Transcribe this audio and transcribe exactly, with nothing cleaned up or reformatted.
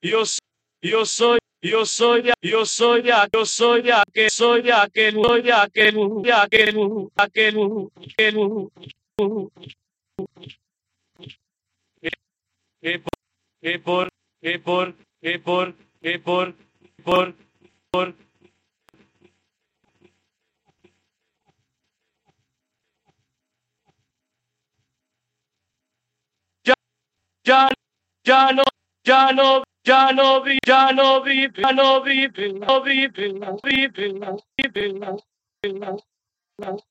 yo, s- yo soy, yo soy, ya- yo soy, ya- yo soy, ya que soy, ya que soy, ya que ya que ya que que que por, que por, que por, que por, por, por, ya, ya, ya no, ya no, ya no vi, ya no vive, ya no vive, no vive, no vive, no vive, no vive, no vive.